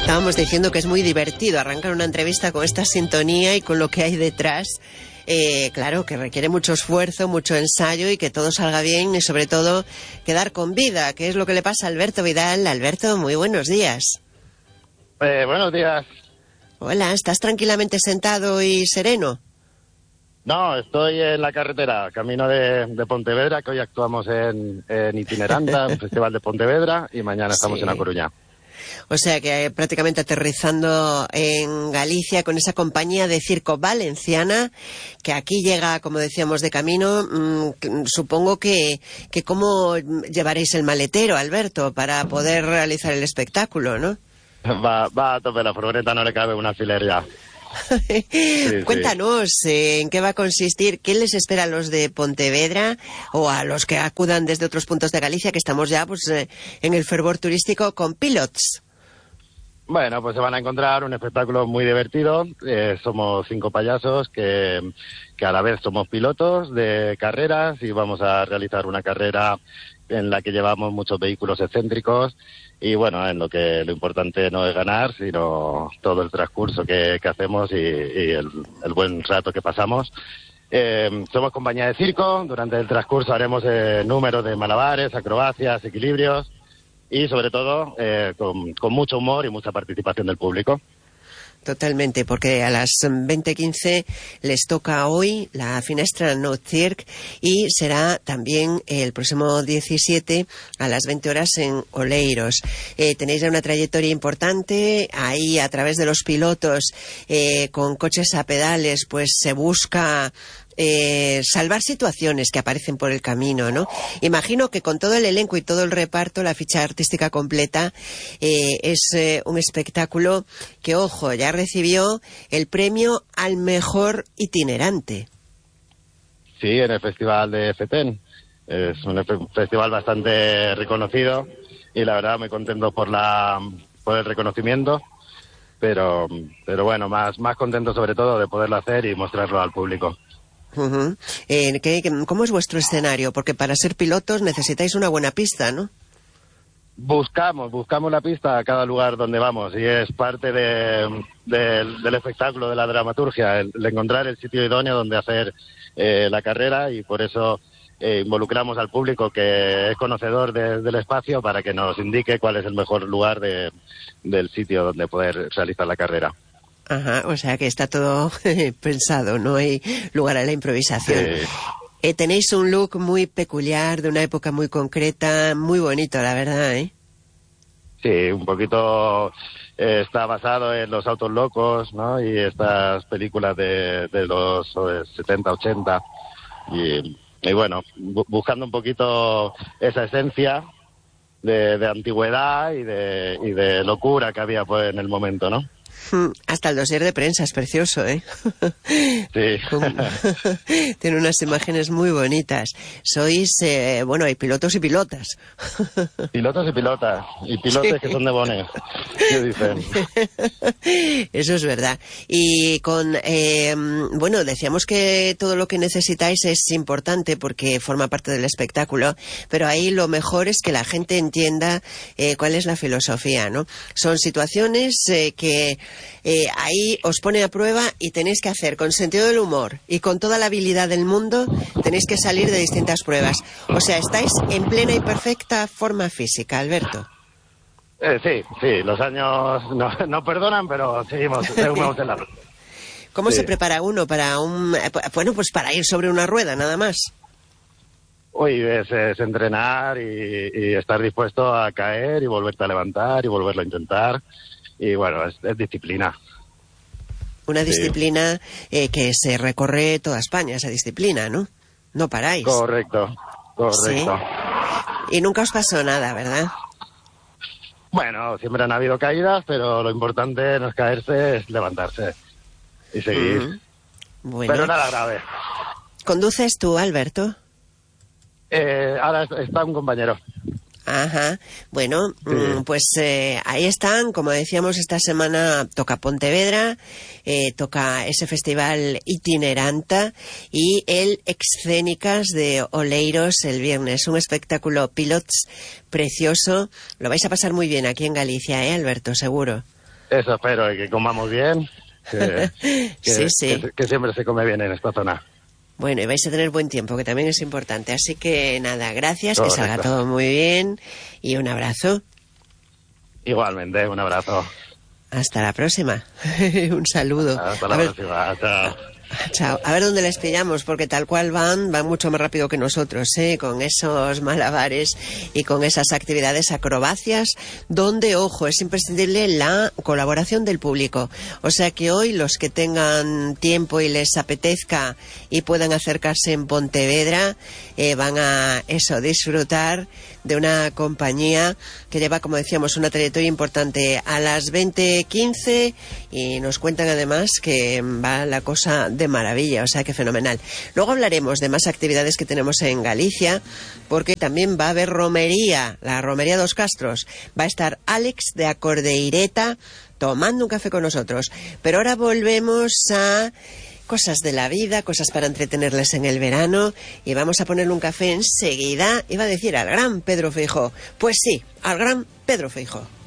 Estábamos diciendo que es muy divertido arrancar una entrevista con esta sintonía y con lo que hay detrás. Claro, que requiere mucho esfuerzo, mucho ensayo y que todo salga bien y sobre todo quedar con vida, que es lo que le pasa a Alberto Vidal. Alberto, muy buenos días. Buenos días. Hola, ¿estás tranquilamente sentado y sereno? No, estoy en la carretera, camino de Pontevedra, que hoy actuamos en Itineranta, un festival de Pontevedra, y mañana estamos en La Coruña. O sea que prácticamente aterrizando en Galicia con esa compañía de circo valenciana que aquí llega, como decíamos, de camino. Supongo que cómo llevaréis el maletero, Alberto, para poder realizar el espectáculo, ¿no? Va a tope, la furgoneta no le cabe un alfiler ya. Sí, Cuéntanos, ¿en qué va a consistir? ¿Qué les espera a los de Pontevedra o a los que acudan desde otros puntos de Galicia, que estamos ya en el fervor turístico con Pilots? Bueno, pues se van a encontrar un espectáculo muy divertido. Somos 5 payasos que a la vez somos pilotos de carreras y vamos a realizar una carrera en la que llevamos muchos vehículos excéntricos y bueno, en lo que lo importante no es ganar, sino todo el transcurso que hacemos y el buen rato que pasamos. Somos compañía de circo, durante el transcurso haremos números de malabares, acrobacias, equilibrios y sobre todo con mucho humor y mucha participación del público. Totalmente, porque a las 20:15 les toca hoy la Finestra No Cirque y será también el próximo 17 a las 20 horas en Oleiros. Tenéis ya una trayectoria importante, ahí a través de los pilotos con coches a pedales, pues se busca salvar situaciones que aparecen por el camino, ¿no? Imagino que con todo el elenco y todo el reparto, la ficha artística completa, es un espectáculo que, ojo, ya recibió el premio al mejor itinerante. Sí, en el Festival de FETEN. Es un festival bastante reconocido y la verdad muy contento por el reconocimiento, pero bueno, más contento sobre todo de poderlo hacer y mostrarlo al público. Uh-huh. ¿Cómo es vuestro escenario? Porque para ser pilotos necesitáis una buena pista, ¿no? Buscamos la pista a cada lugar donde vamos y es parte del espectáculo, de la dramaturgia, el encontrar el sitio idóneo donde hacer la carrera y por eso involucramos al público que es conocedor del espacio para que nos indique cuál es el mejor lugar del sitio donde poder realizar la carrera. Ajá, o sea que está todo pensado, no hay lugar a la improvisación. Sí. Tenéis un look muy peculiar, de una época muy concreta, muy bonito, la verdad, ¿eh? Sí, un poquito está basado en los autos locos, ¿no? Y estas películas de los 70, 80. Y bueno, buscando un poquito esa esencia de antigüedad y de locura que había pues en el momento, ¿no? Hasta el dossier de prensa es precioso, ¿eh? Sí. Tiene unas imágenes muy bonitas. Sois, hay pilotos y pilotas. Pilotos y pilotas. Y pilotes sí. Que son de Bonet. ¿Qué dicen? Eso es verdad. Y decíamos que todo lo que necesitáis es importante porque forma parte del espectáculo, pero ahí lo mejor es que la gente entienda cuál es la filosofía, ¿no? Son situaciones que ahí os pone a prueba y tenéis que hacer con sentido del humor y con toda la habilidad del mundo, tenéis que salir de distintas pruebas. O sea, estáis en plena y perfecta forma física, Alberto. Sí, los años no perdonan, pero seguimos en la ruta. ¿Cómo se prepara uno para para ir sobre una rueda, nada más? Uy, es entrenar y estar dispuesto a caer y volverte a levantar y volverlo a intentar. Y bueno, es disciplina. Una disciplina que se recorre toda España, esa disciplina, ¿no? No paráis. Correcto. ¿Sí? Y nunca os pasó nada, ¿verdad? Bueno, siempre han habido caídas, pero lo importante no es caerse, es levantarse y seguir. Bueno. Pero nada grave. ¿Conduces tú, Alberto? Ahora está un compañero. Ajá, bueno, sí. Ahí están, como decíamos, esta semana toca Pontevedra, toca ese festival Itineranta y el Excénicas de Oleiros el viernes, un espectáculo Pilots precioso. Lo vais a pasar muy bien aquí en Galicia, Alberto, seguro. Eso espero, y que comamos bien, Sí. que siempre se come bien en esta zona. Bueno, y vais a tener buen tiempo, que también es importante. Así que nada, gracias, Correcto. que salga todo muy bien y un abrazo. Igualmente, un abrazo. Hasta la próxima. Un saludo. Hasta la próxima. Chao. Chao. A ver dónde les pillamos, porque tal cual van mucho más rápido que nosotros, con esos malabares y con esas actividades acrobacias, donde, ojo, es imprescindible la colaboración del público. O sea que hoy los que tengan tiempo y les apetezca y puedan acercarse en Pontevedra, van a disfrutar de una compañía que lleva, como decíamos, una trayectoria importante. A las 20:15 y nos cuentan además que va la cosa de maravilla, o sea que fenomenal. Luego hablaremos de más actividades que tenemos en Galicia, porque también va a haber romería, la romería Dos Castros. Va a estar Alex de Acordeireta tomando un café con nosotros. Pero ahora volvemos a cosas de la vida, cosas para entretenerles en el verano, y vamos a ponerle un café enseguida. Iba a decir al gran Pedro Feijóo. Pues sí, al gran Pedro Feijóo.